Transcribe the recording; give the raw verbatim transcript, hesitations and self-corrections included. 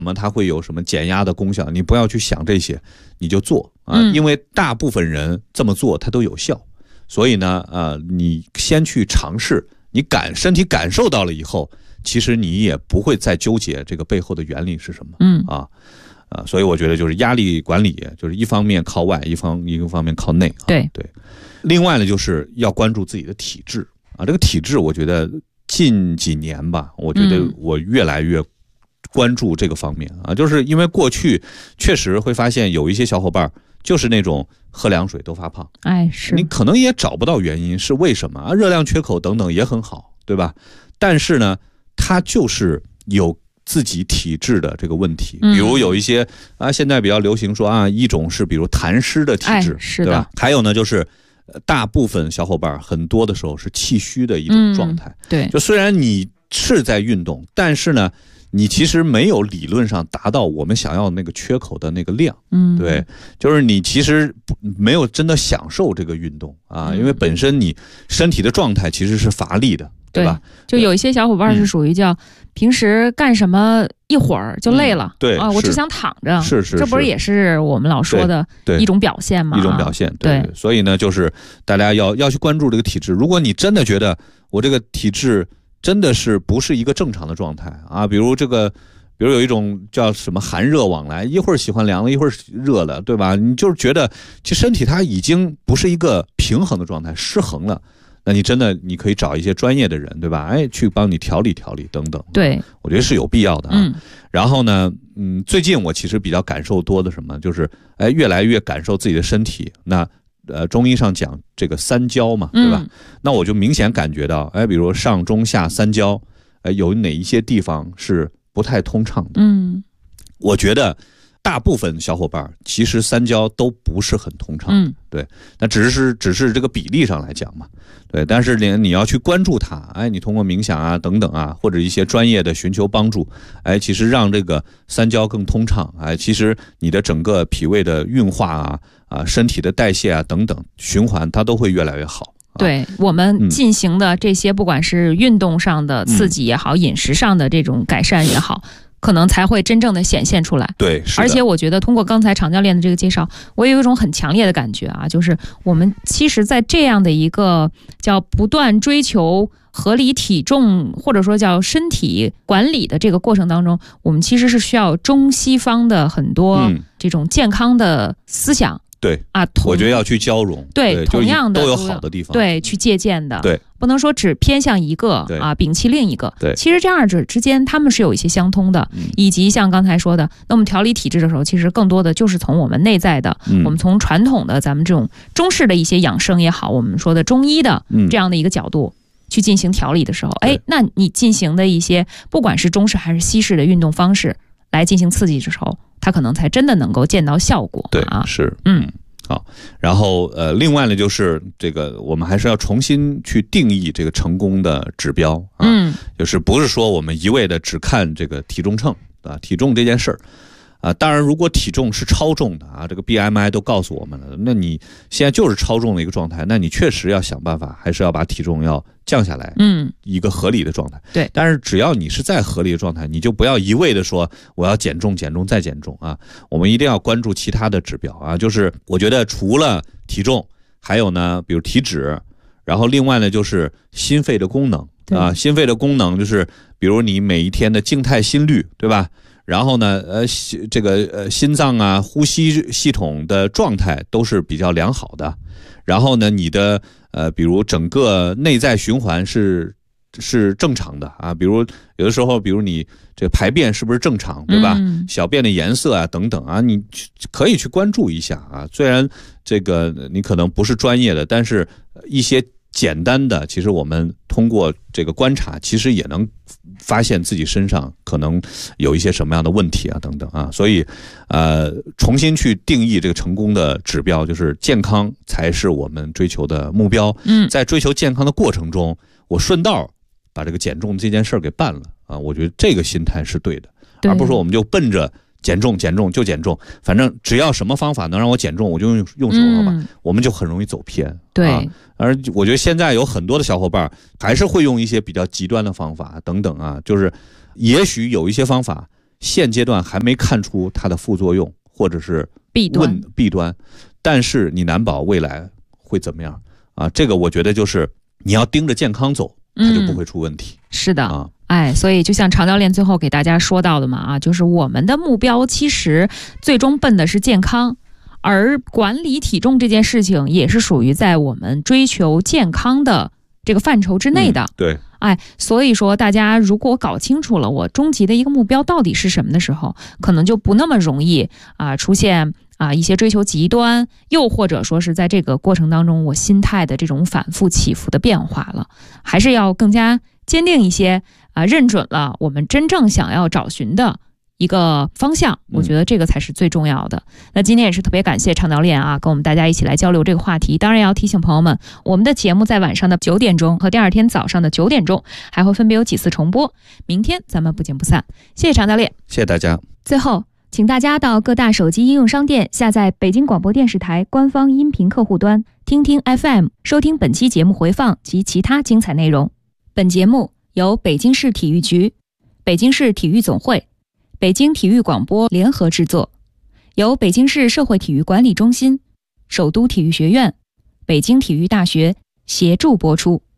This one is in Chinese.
那么它会有什么减压的功效，你不要去想这些，你就做啊， 嗯、 因为大部分人这么做它都有效，所以呢，呃，你先去尝试，你感身体感受到了以后，其实你也不会再纠结这个背后的原理是什么， 嗯啊。啊，所以我觉得就是压力管理，就是一方面靠外，一方一个方面靠内。啊、 对对，另外呢，就是要关注自己的体质啊。这个体质，我觉得近几年吧，我觉得我越来越关注这个方面啊，就是因为过去确实会发现有一些小伙伴就是那种喝凉水都发胖， 哎，是你可能也找不到原因是为什么啊，热量缺口等等也很好，对吧？但是呢，它就是有自己体质的这个问题，比如有一些啊，现在比较流行说啊，一种是比如痰湿的体质， 哎、是的， 对吧？还有呢，就是大部分小伙伴很多的时候是气虚的一种状态。 嗯、对， 就虽然你是在运动，但是呢，你其实没有理论上达到我们想要那个缺口的那个量。 嗯， 对，就是你其实没有真的享受这个运动啊， 嗯、 因为本身你身体的状态其实是乏力的。对吧？ 就有一些小伙伴是属于叫平时干什么一会儿就累了， 嗯、对啊，我只想躺着， 是是， 这不是也是我们老说的一种表现吗？ 一种表现，对。 对， 所以呢，就是大家要要去关注这个体质。如果你真的觉得我这个体质真的是不是一个正常的状态啊，比如这个，比如有一种叫什么寒热往来，一会儿喜欢凉了，一会儿热了，对吧？你就是觉得其实身体它已经不是一个平衡的状态，失衡了。那你真的你可以找一些专业的人，对吧？哎，去帮你调理调理等等。 对， 我觉得是有必要的啊。 嗯、 然后呢，嗯，最近我其实比较感受多的什么，就是哎，越来越感受自己的身体。那呃，中医上讲这个三焦嘛，对吧？ 嗯、 那我就明显感觉到，哎，比如上中下三焦，哎，有哪一些地方是不太通畅的？ 嗯， 我觉得大部分小伙伴其实三焦都不是很通畅。 嗯， 对，那只是只是这个比例上来讲嘛。对，但是你你要去关注它，哎，你通过冥想啊等等啊，或者一些专业的寻求帮助，哎，其实让这个三焦更通畅，哎，其实你的整个脾胃的运化啊啊，身体的代谢啊等等循环，它都会越来越好。啊、 对我们进行的这些，不管是运动上的刺激也好，嗯、饮食上的这种改善也好。可能才会真正的显现出来。 对， 而且我觉得通过刚才常教练的这个介绍，我有一种很强烈的感觉啊，就是我们其实在这样的一个叫不断追求合理体重或者说叫身体管理的这个过程当中，我们其实是需要中西方的很多这种健康的思想。嗯对啊， 我觉得要去交融， 对， 对同样的都有好的地方， 对，去借鉴的， 对， 不能说只偏向一个啊，摒弃另一个， 对， 其实这二者之间他们是有一些相通的， 嗯、 以及像刚才说的，那我们调理体质的时候，其实更多的就是从我们内在的， 嗯、 我们从传统的咱们这种中式的一些养生也好，我们说的中医的这样的一个角度。嗯去进行调理的时候，哎，那你进行的一些不管是中式还是西式的运动方式来进行刺激的时候，它可能才真的能够见到效果。 对啊， 是， 嗯， 好。然后呃，另外呢，就是这个我们还是要重新去定义这个成功的指标啊， 嗯， 就是不是说我们一味的只看这个体重秤啊，体重这件事儿。啊，当然，如果体重是超重的啊，这个 B M I 都告诉我们了，那你现在就是超重的一个状态，那你确实要想办法，还是要把体重要降下来， 嗯， 一个合理的状态。 对， 但是只要你是在合理的状态，你就不要一味的说我要减重、减重再减重啊，我们一定要关注其他的指标啊，就是我觉得除了体重，还有呢，比如体脂，然后另外呢就是心肺的功能啊，心肺的功能就是比如你每一天的静态心率，对吧？然后呢，呃，这个呃心脏啊、呼吸系统的状态都是比较良好的。然后呢，你的呃，比如整个内在循环是是正常的啊。比如有的时候，比如你这个排便是不是正常，对吧？ 嗯、 小便的颜色啊等等啊，你可以去关注一下啊。虽然这个你可能不是专业的，但是一些简单的，其实我们通过这个观察，其实也能发现自己身上可能有一些什么样的问题啊，等等啊。所以，呃，重新去定义这个成功的指标，就是健康才是我们追求的目标。 嗯， 在追求健康的过程中，我顺道把这个减重这件事儿给办了啊。我觉得这个心态是对的，而不是说我们就奔着减重减重就减重，反正只要什么方法能让我减重，我就用用什么方法，嗯、我们就很容易走偏。 对。 啊，而我觉得现在有很多的小伙伴还是会用一些比较极端的方法等等啊，就是也许有一些方法现阶段还没看出它的副作用或者是弊端弊端，但是你难保未来会怎么样啊？这个我觉得就是你要盯着健康走，它就不会出问题。 嗯、是的啊。 哎，所以就像常教练最后给大家说到的嘛，啊，就是我们的目标其实最终奔的是健康，而管理体重这件事情也是属于在我们追求健康的这个范畴之内的。 嗯、对， 哎，所以说大家如果搞清楚了我终极的一个目标到底是什么的时候，可能就不那么容易啊出现啊一些追求极端，又或者说是在这个过程当中我心态的这种反复起伏的变化了，还是要更加坚定一些啊，认准了我们真正想要找寻的一个方向，我觉得这个才是最重要的。嗯、那今天也是特别感谢常教练啊，跟我们大家一起来交流这个话题。当然要提醒朋友们，我们的节目在晚上的九点钟和第二天早上的九点钟还会分别有几次重播。明天咱们不见不散。谢谢常教练， 谢谢大家。 最后，请大家到各大手机应用商店下载北京广播电视台官方音频客户端，听听 F M， 收听本期节目回放及其他精彩内容。本节目由北京市体育局、北京市体育总会、北京体育广播联合制作，由北京市社会体育管理中心、首都体育学院、北京体育大学协助播出。